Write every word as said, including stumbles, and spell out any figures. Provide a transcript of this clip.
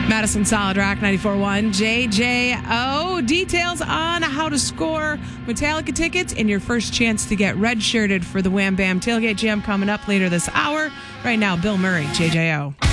Madison Solid Rock ninety-four point one, J J O. Details on how to score Metallica tickets and your first chance to get red-shirted for the Wham Bam Tailgate Jam coming up later this hour. Right now, Bill Murray, J J O.